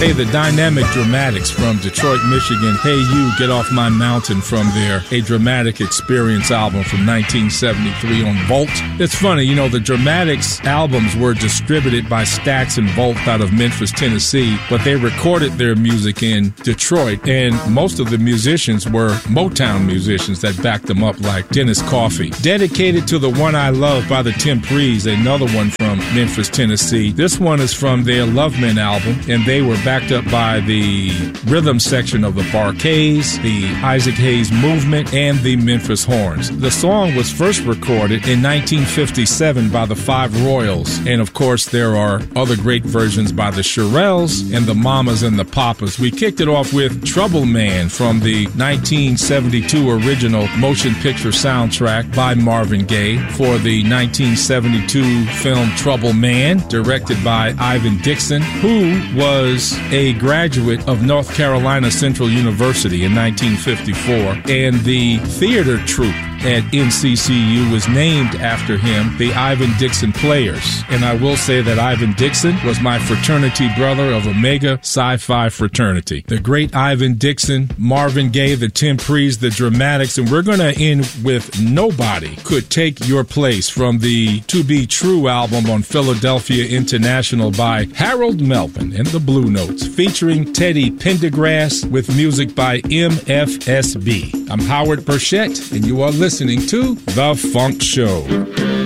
Hey, the Dynamic Dramatics from Detroit, Michigan. Hey, You, Get Off My Mountain from their A Dramatic Experience album from 1973 on Volt. It's funny, you know, the Dramatics albums were distributed by Stax and Volt out of Memphis, Tennessee, but they recorded their music in Detroit, and most of the musicians were Motown musicians that backed them up, like Dennis Coffey. Dedicated to the One I Love by the Temprees, another one from Memphis, Tennessee. This one is from their Love Men album, and they were backed up by the rhythm section of the Bar-Kays, the Isaac Hayes Movement, and the Memphis Horns. The song was first recorded in 1957 by the Five Royals, and of course there are other great versions by the Shirelles and the Mamas and the Papas. We kicked it off with Trouble Man from the 1972 original motion picture soundtrack by Marvin Gaye for the 1972 film Trouble Man, directed by Ivan Dixon, who was a graduate of North Carolina Central University in 1954, and the theater troupe at NCCU was named after him, the Ivan Dixon Players. And I will say that Ivan Dixon was my fraternity brother of Omega Psi Phi fraternity. The great Ivan Dixon, Marvin Gaye, the Temprees, the Dramatics, and we're going to end with Nobody Could Take Your Place from the To Be True album on Philadelphia International by Harold Melvin and the Blue Notes, featuring Teddy Pendergrass with music by MFSB. I'm Howard Burchett, and you are listening to The Funk Show.